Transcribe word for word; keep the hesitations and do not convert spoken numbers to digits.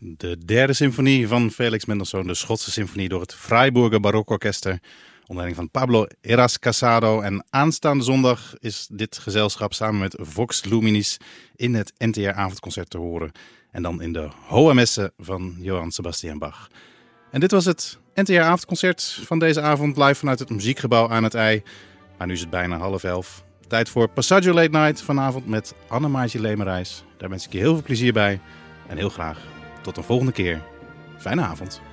De derde symfonie van Felix Mendelssohn, de Schotse symfonie door het Freiburger Barokorkester, onder leiding van Pablo Heras Casado. En aanstaande zondag is dit gezelschap samen met Vox Luminis in het N T R-avondconcert te horen. En dan in de Hohe Messe van Johann Sebastian Bach. En dit was het N T R-avondconcert van deze avond, live vanuit het Muziekgebouw aan het IJ. Maar nu is het bijna half elf. Tijd voor Passaggio Late Night vanavond met Anne-Maartje Lemerijs. Daar wens ik je heel veel plezier bij en heel graag tot een volgende keer. Fijne avond.